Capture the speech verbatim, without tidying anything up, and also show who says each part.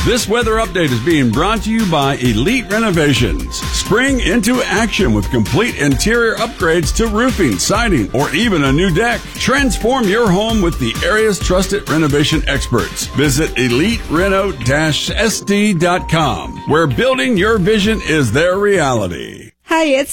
Speaker 1: This weather update is being brought to you by Elite Renovations. Spring into action with complete interior upgrades to roofing, siding, or even a new deck. Transform your home with the area's trusted renovation experts. Visit elite reno dash s d dot com, where building your vision is their reality.
Speaker 2: Hi, it's